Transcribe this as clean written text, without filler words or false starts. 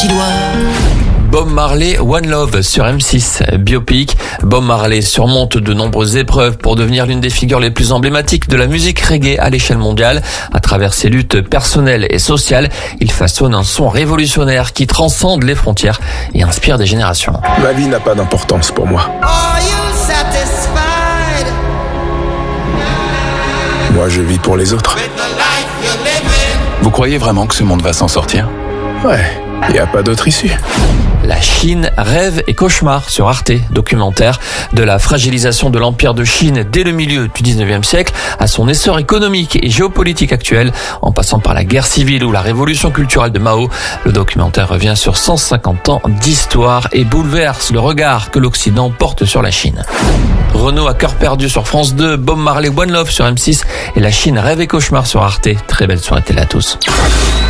petit doigt. Bob Marley, One Love sur M6, biopic. Bob Marley surmonte de nombreuses épreuves pour devenir l'une des figures les plus emblématiques de la musique reggae à l'échelle mondiale. À travers ses luttes personnelles et sociales, il façonne un son révolutionnaire qui transcende les frontières et inspire des générations. Ma vie n'a pas d'importance pour moi. Moi, je vis pour les autres. Vous croyez vraiment que ce monde va s'en sortir ? Ouais, il n'y a pas d'autre issue. La Chine, rêve et cauchemar sur Arte, documentaire de la fragilisation de l'empire de Chine dès le milieu du 19e siècle à son essor économique et géopolitique actuel, en passant par la guerre civile ou la révolution culturelle de Mao. Le documentaire revient sur 150 ans d'histoire et bouleverse le regard que l'Occident porte sur la Chine. Renaud à cœur perdu sur France 2, Bob Marley, One Love sur M6 et la Chine, rêve et cauchemar sur Arte. Très belle soirée télé à tous.